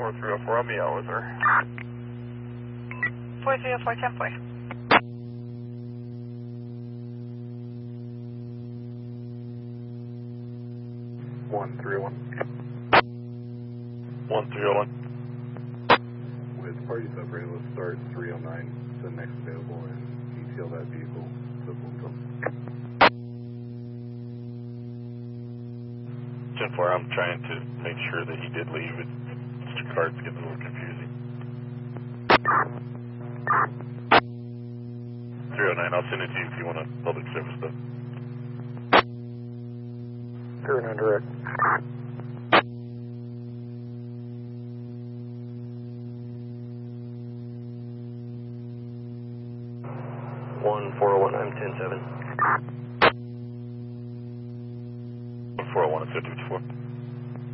4304, I'll be out with her. 4304, 10-4. One 301. 1301. With party separated, let's start 309, the next available, and detail that vehicle to Bloomfield. 10-4, I'm trying to make sure that he did leave. Mr. Card's getting a little confusing. 309, I'll send it to you if you want a public service stuff. 309 direct. One 401, I'm 10-7. 401 at 5054.